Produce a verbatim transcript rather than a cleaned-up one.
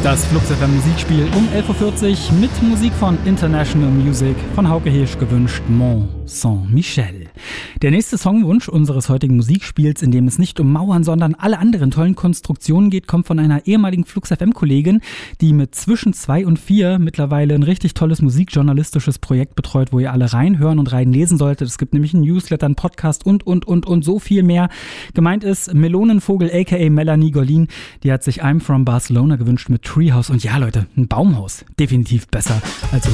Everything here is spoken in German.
Das Flux F M Musikspiel um elf Uhr vierzig mit Musik von International Music von Hauke Hirsch gewünscht Mont Saint-Michel. Der nächste Songwunsch unseres heutigen Musikspiels, in dem es nicht um Mauern, sondern alle anderen tollen Konstruktionen geht, kommt von einer ehemaligen Flux F M-Kollegin, die mit zwischen zwei und vier mittlerweile ein richtig tolles musikjournalistisches Projekt betreut, wo ihr alle reinhören und reinlesen solltet. Es gibt nämlich einen Newsletter, einen Podcast und, und, und, und so viel mehr. Gemeint ist Melonenvogel aka Melanie Golin. Die hat sich I'm from Barcelona gewünscht mit Treehouse. Und ja, Leute, ein Baumhaus. Definitiv besser als so